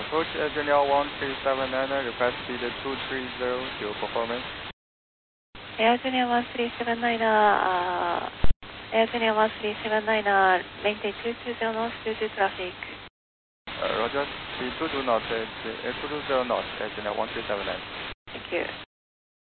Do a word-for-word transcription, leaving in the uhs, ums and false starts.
Approach Engineer one three seven nine, request speed two three zero, due performance. Air Engineer one three seven nine, uh, Air Engineer one three seven nine, uh, maintain two two zero knots due to traffic. Uh, Roger, speed two two knots, uh, two two zero knots, Engineer one three seven nine. Thank you.